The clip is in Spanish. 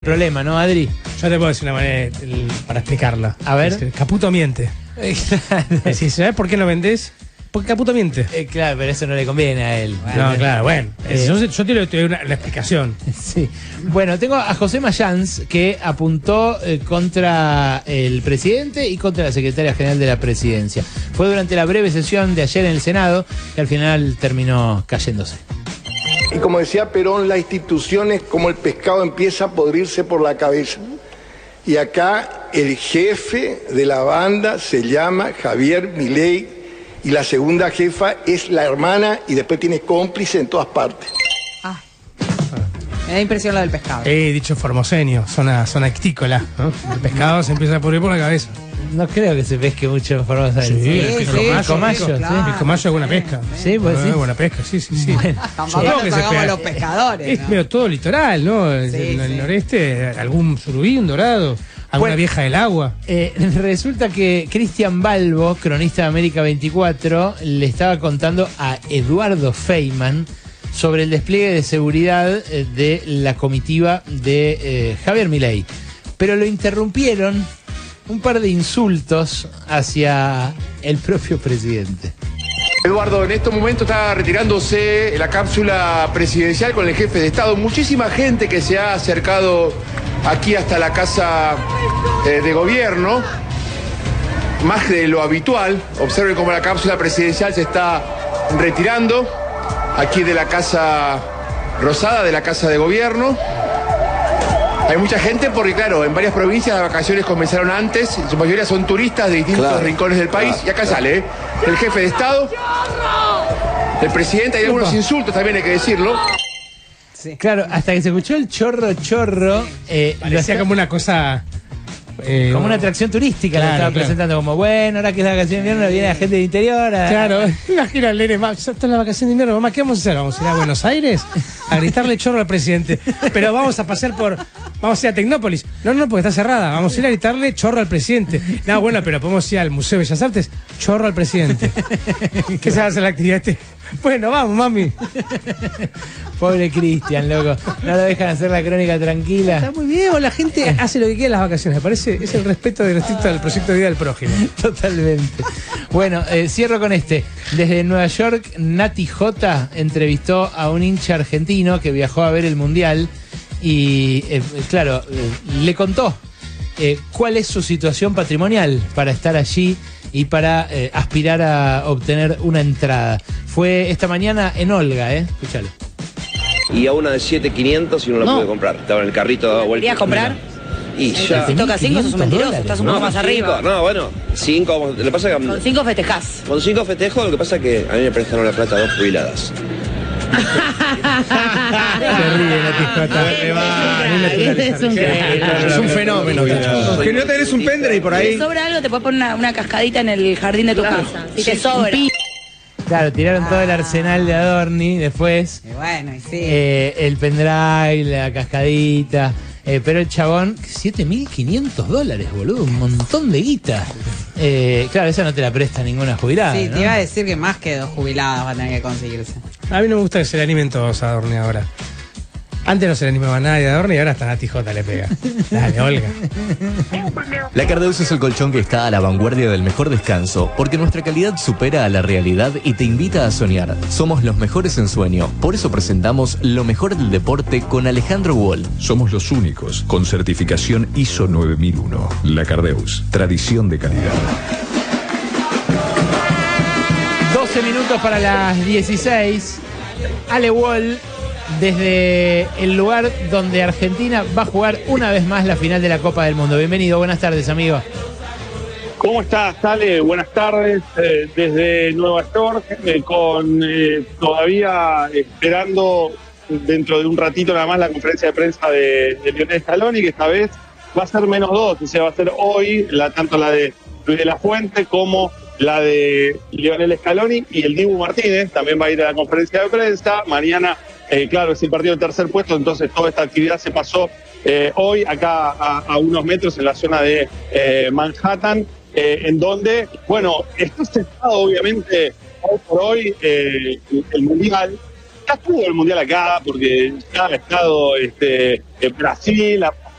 problema, ¿no, Adri? Yo te puedo decir una manera para explicarla. A ver. Caputo miente. Decís, ¿sabes por qué no vendés? Porque Caputo miente. Claro, pero eso no le conviene a él. No, claro, bueno. Yo te doy una explicación. Sí. Bueno, tengo a José Mayans, que apuntó contra el presidente y contra la secretaria general de la presidencia. Fue durante la breve sesión de ayer en el Senado que al final terminó cayéndose. Y como decía Perón, las instituciones como el pescado empieza a podrirse por la cabeza. Y acá el jefe de la banda se llama Javier Milei y la segunda jefa es la hermana y después tiene cómplice en todas partes. Me da impresión lo del pescado. Dicho formoseño, zona ictícola, ¿no? El pescado se empieza a pudrir por la cabeza. No creo que se pesque mucho en Formosa. Sí, el picomayo, claro. El picomayo es buena pesca. Sí, pues sí. Buena pesca, sí. Bueno, Tampoco Supongo nos que se hagamos pega. los pescadores, Es ¿no? medio todo litoral, ¿no? Sí, En el sí. noreste, algún surubí, un dorado, alguna Bueno, vieja del agua. Resulta que Cristian Balbo, cronista de América 24, le estaba contando a Eduardo Feynman sobre el despliegue de seguridad de la comitiva de Javier Milei. Pero lo interrumpieron un par de insultos hacia el propio presidente. Eduardo, en estos momentos está retirándose la cápsula presidencial con el jefe de Estado. Muchísima gente que se ha acercado aquí hasta la casa de gobierno, más de lo habitual. Observen cómo la cápsula presidencial se está retirando aquí de la Casa Rosada, de la Casa de Gobierno. Hay mucha gente porque, claro, en varias provincias las vacaciones comenzaron antes, en su mayoría son turistas de distintos rincones del país, y acá sale el jefe de Estado, el presidente, hay algunos insultos también, hay que decirlo. Sí. Claro, hasta que se escuchó el chorro, lo Parecía hacía como una cosa... como una atracción turística, Claro, lo estaba claro. presentando como, bueno, ahora que es la vacación de invierno viene la gente del interior. Claro, imagina al nene, ya está en la vacación de invierno, mamá, ¿qué vamos a hacer? ¿Vamos a ir a Buenos Aires? A gritarle chorro al presidente. Pero vamos a pasear vamos a ir a Tecnópolis. No, porque está cerrada. Vamos a ir a gritarle chorro al presidente. No, bueno, pero podemos ir al Museo de Bellas Artes, chorro al presidente. ¿Qué se va a hacer la actividad? Bueno, vamos, mami. Pobre Cristian, loco. No lo dejan hacer la crónica tranquila. Está muy bien, la gente hace lo que quiere en las vacaciones. Me parece, es el respeto del proyecto de vida del prójimo. Totalmente. Bueno, cierro con este. Desde Nueva York, Nati J entrevistó a un hincha argentino que viajó a ver el Mundial y, le contó cuál es su situación patrimonial para estar allí y para aspirar a obtener una entrada. Fue esta mañana en Olga, escúchalo. Y a una de 7.500 y no la pude comprar. Estaba en el carrito dado vuelta. ¿Querías comprar? Y ya. Si toca 5 sos un mentiroso, $500. estás un poco más arriba. No, bueno, 5. Lo que pasa es que Con 5 festejás. con 5 festejo, lo que pasa es que a mí me prestaron la plata 2 jubiladas. Se ríe Nati J. Es un fenómeno, bicho. Que no tenés un pendrive por Si ahí. te sobra algo, te puedes poner una cascadita en el jardín de tu casa. Si te sobra. Claro, tiraron todo el arsenal de Adorni después. Y bueno, y sí. El pendrive, la cascadita. Pero el chabón, $7.500, boludo, un montón de guita. Claro, esa no te la presta ninguna jubilada. Sí, ¿no? te iba a decir que más que 2 jubiladas van a tener que conseguirse. A mí no me gusta que se le animen todos a Adorni ahora. Antes no se le animaba nadie a Adorni y ahora hasta Nati J le pega. Dale, Olga. La Cardeus es el colchón que está a la vanguardia del mejor descanso, porque nuestra calidad supera a la realidad y te invita a soñar. Somos los mejores en sueño, por eso presentamos lo mejor del deporte con Alejandro Wall. Somos los únicos con certificación ISO 9001. La Cardeus, tradición de calidad. 12 minutos para las 16. Ale Wall, desde el lugar donde Argentina va a jugar una vez más la final de la Copa del Mundo. Bienvenido, buenas tardes, amigo. ¿Cómo estás, Ale? Buenas tardes. Desde Nueva York, todavía esperando dentro de un ratito nada más la conferencia de prensa de Lionel Scaloni, que esta vez va a ser -2, o sea, va a ser hoy tanto la de Luis de la Fuente como la de Lionel Scaloni, y el Dibu Martínez también va a ir a la conferencia de prensa. Mañana, claro, es el partido del tercer puesto, entonces toda esta actividad se pasó hoy acá a unos metros en la zona de Manhattan, en donde, bueno, está centrado obviamente hoy por hoy el Mundial. Ya estuvo el Mundial acá, porque ya ha estado Brasil, ha